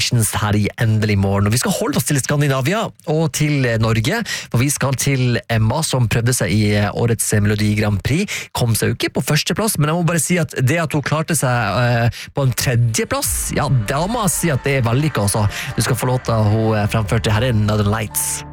her i Endelig morgen. Og vi skal holde oss til Skandinavia og til Norge, for vi skal til Emma som prøvde seg i årets Melodi Grand Prix. Kom seg jo ikke på førsteplass, men jeg må bare si at det at hun klarte seg på en tredjeplass, ja, da må jeg si at det er vellykket også. Du skal få låta hun fremførte her i Northern Lights.